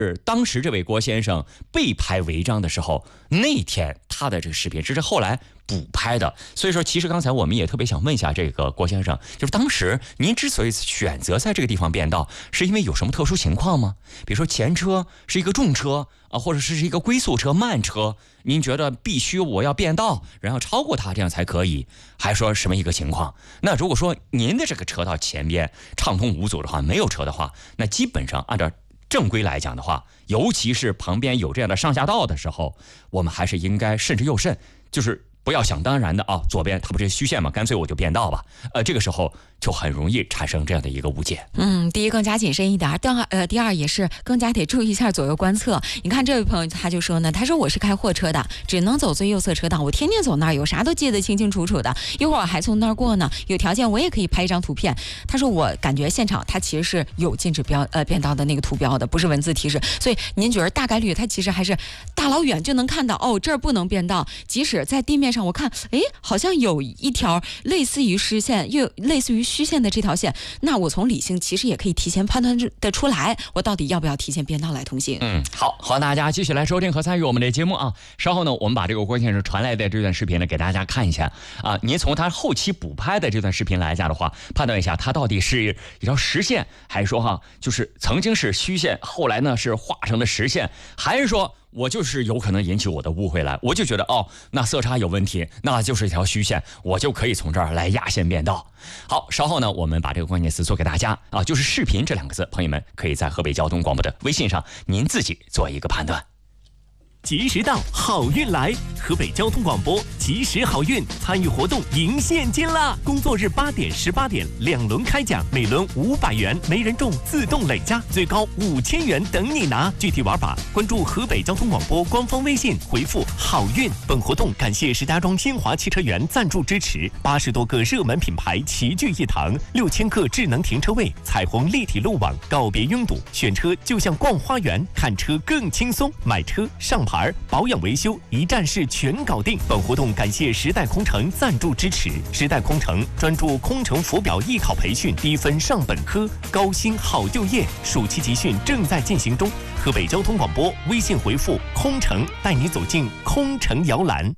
当时这位郭先生被拍违章的时候，那天他的这个视频这是后来补拍的。所以说其实刚才我们也特别想问一下这个郭先生，就是当时您之所以选择在这个地方变道，是因为有什么特殊情况吗？比如说前车是一个重车啊，或者是一个龟速车慢车，您觉得必须我要变道，然后超过它这样才可以，还说什么一个情况？那如果说您的这个车道前边畅通无阻的话，没有车的话，那基本上按照正规来讲的话，尤其是旁边有这样的上下道的时候，我们还是应该慎之又慎，就是不要想当然的啊，左边它不是虚线嘛，干脆我就变道吧。这个时候就很容易产生这样的一个误解。 第一更加谨慎一点，第二也是更加得注意一下左右观测。你看这位朋友他就说呢，他说我是开货车的，只能走最右侧车道，我天天走那儿，有啥都记得清清楚楚的，一会儿我还从那儿过呢，有条件我也可以拍一张图片。他说我感觉现场他其实是有禁止变道的那个图标的，不是文字提示，所以您觉得大概率他其实还是大老远就能看到这儿不能变道，即使在地面上我看好像有一条类似于实线又类似于虚线的这条线，那我从理性其实也可以提前判断得出来，我到底要不要提前变道来通行。 好，欢迎大家继续来收听和参与我们的节目啊。稍后呢，我们把这个郭先生传来的这段视频呢给大家看一下啊。您从他后期补拍的这段视频来讲的话，判断一下他到底是一条实线，还是说就是曾经是虚线，后来呢是画成了实线，还是说我就是有可能引起我的误会来，我就觉得那色差有问题，那就是一条虚线，我就可以从这儿来压线变道。好，稍后呢，我们把这个关键词做给大家啊，就是视频这两个字，朋友们可以在河北交通广播的微信上，您自己做一个判断。 及时到，好运来！河北交通广播及时好运参与活动赢现金啦！工作日8点、18点2轮开奖，每轮500元，没人中自动累加，最高5000元等你拿。具体玩法关注河北交通广播官方微信，回复好运。本活动感谢石家庄新华汽车园赞助支持，80多个热门品牌齐聚一堂，6000个智能停车位，彩虹立体路网，告别拥堵，选车就像逛花园，看车更轻松，买车上牌保养维修一站式全搞定。本活动感谢时代空乘赞助支持，时代空乘专注空乘浮表艺考培训，低分上本科，高薪好就业，暑期集训正在进行中。河北交通广播微信回复空乘，带你走进空乘摇篮。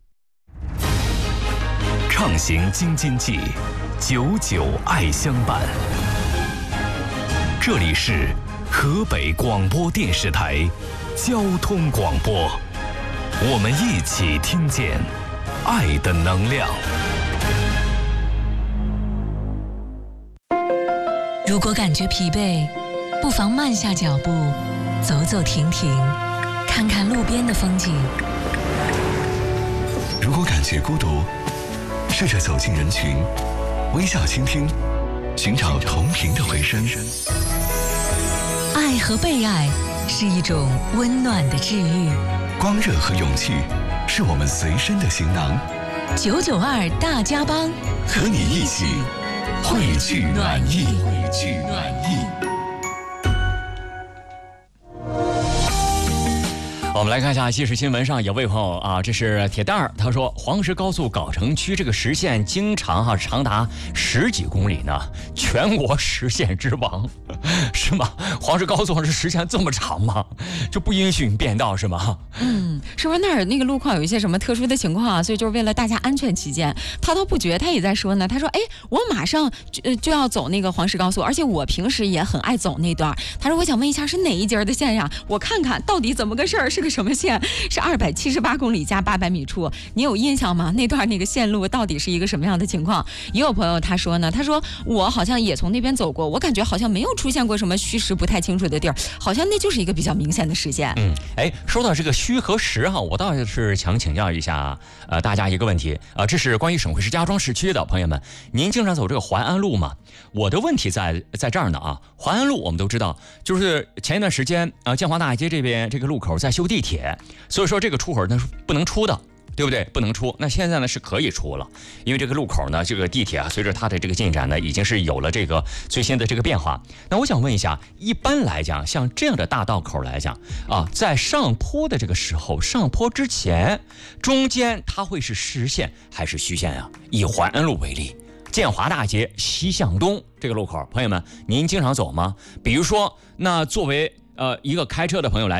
畅行京津冀，久久爱相伴。这里是河北广播电视台交通广播，我们一起听见爱的能量。 如果感觉疲惫，不妨慢下脚步，走走停停，看看路边的风景。 如果感觉孤独，试着走进人群，微笑倾听，寻找同频的回声。 爱和被爱是一种温暖的治愈， 光热和勇气是我们随身的行囊。 992大家帮， 和你一起汇聚暖意，汇聚暖意。 我们来看一下即时新闻上有位朋友啊，这是铁蛋儿，他说黄石高速藁城区这个实线经常长达10几公里呢，全国实线之王，是吗？黄石高速上是实线这么长吗？就不允许你变道是吗？ 是不是那儿那个路况有一些什么特殊的情况啊？所以就是为了大家安全起见，他倒不觉，他也在说呢。他说我马上就要走那个黄石高速，而且我平时也很爱走那段。他说我想问一下是哪一节的线呀？我看看到底怎么个事儿，是个什么线？是278公里加800米处，你有印象吗？那段那个线路到底是一个什么样的情况？也有朋友他说呢，他说我好像也从那边走过，我感觉好像没有出现过什么虚实不太清楚的地儿，好像那就是一个比较明显的实线。 说到这个虚和实我倒是想请教一下大家一个问题这是关于省会石家庄市区的朋友们，您经常走这个淮安路吗？我的问题在这儿呢淮安路我们都知道，就是前一段时间建华大街这边这个路口在修地铁，所以说这个出口呢是不能出的，对不对？不能出。那现在呢是可以出了，因为这个路口呢，这个地铁随着它的这个进展呢，已经是有了这个最新的这个变化。那我想问一下，一般来讲，像这样的大道口来讲在上坡的这个时候，上坡之前，中间它会是实线还是虚线啊？以淮安路为例，建华大街西向东这个路口，朋友们，您经常走吗？比如说，那作为一个开车的朋友来